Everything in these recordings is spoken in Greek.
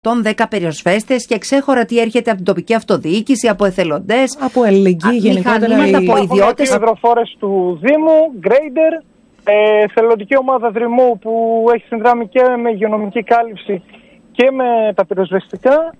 10 πυροσβέστες και εξέχωρα τι έρχεται από την τοπική αυτοδιοίκηση, από εθελοντές, από αλληλεγγύη γενικότερα. Από ιδιώτες. Υδροφόρες του Δήμου, γκρέιντερ, εθελοντική ομάδα Δρυμού που έχει συνδράμει και με υγειονομική κάλυψη και με τα πυροσβεστικά.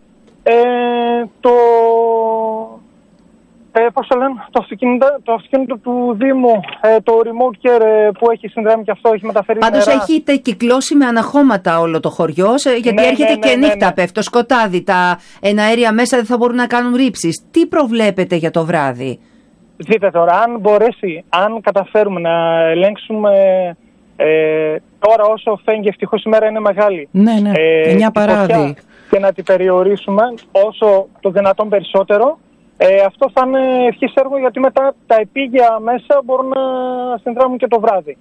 Το αυτοκίνητο του Δήμου, το remote care που έχει συνδράμει και αυτό, έχει μεταφέρει Πάντως νερά. έχετε κυκλώσει με αναχώματα όλο το χωριό, γιατί έρχεται και νύχτα, πέφτει το σκοτάδι, τα εναέρια μέσα δεν θα μπορούν να κάνουν ρήψεις. Τι προβλέπετε για το βράδυ? Δείτε τώρα, αν καταφέρουμε να ελέγξουμε τώρα όσο φαίνεται, ευτυχώς η μέρα είναι μεγάλη. Ναι, 9 παράδειγμα. Και να την περιορίσουμε όσο το δυνατόν περισσότερο. Αυτό θα είναι ευχής έργο, γιατί μετά τα επίγεια μέσα μπορούν να συνδράμουν και το βράδυ.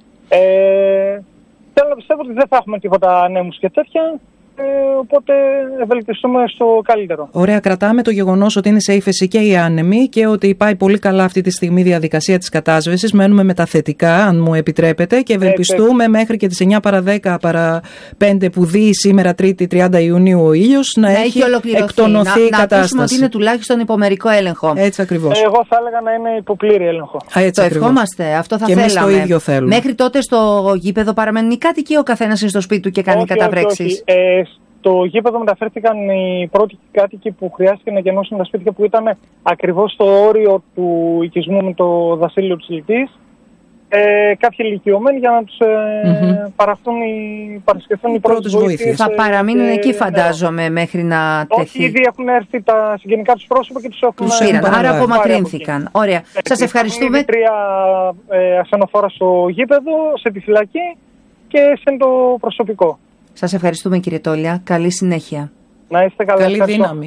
Θέλω να πιστεύω ότι δεν θα έχουμε τίποτα ανέμους και τέτοια, οπότε ευελπιστούμε στο καλύτερο. Ωραία, κρατάμε το γεγονός ότι είναι σε ύφεση και οι άνεμοι και ότι πάει πολύ καλά αυτή τη στιγμή η διαδικασία της κατάσβεσης. Μένουμε με τα θετικά, αν μου επιτρέπετε, και ευελπιστούμε μέχρι και τις 9 παρα 10 παρα 5 που δει σήμερα Τρίτη 30 Ιουνίου ο ήλιος να έχει εκτονωθεί η κατάσταση. Να ακούσουμε ότι είναι τουλάχιστον υπομερικό έλεγχο. Έτσι ακριβώς. Εγώ θα έλεγα να είναι υποπλήρη έλεγχο. Έτσι το ευχόμαστε, αυτό θα και θέλαμε. Και εμείς το ίδιο θέλουμε. Μέχρι τότε στο γήπεδο παραμένουν οι κάτοικοι ή ο καθένας είναι στο σπίτι του και κάνει καταβρέξεις? Στο γήπεδο μεταφέρθηκαν οι πρώτοι κάτοικοι που χρειάστηκε να γεννώσουν τα σπίτια που ήταν ακριβώς στο όριο του οικισμού με το δασίλειο της Λυκής. Κάποιοι ηλικιωμένοι για να τους παρασκευθούν οι πρώτες βοήθειες. Θα παραμείνουν εκεί, φαντάζομαι, μέχρι να τεθεί. Όχι, ήδη έχουν έρθει τα συγγενικά τους πρόσωπα και τους έχουν άρα απομακρύνθηκαν. Ωραία. Σας ευχαριστούμε. Είναι 3 ασθενοφόρα στο γήπεδο, σε επιφυλακή και σε το προσωπικό. Σας ευχαριστούμε, κύριε Τόλια. Καλή συνέχεια. Να είστε καλά. Καλή δύναμη.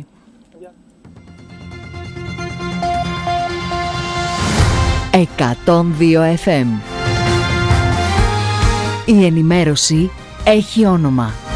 Yeah. 102 FM. Η ενημέρωση έχει όνομα.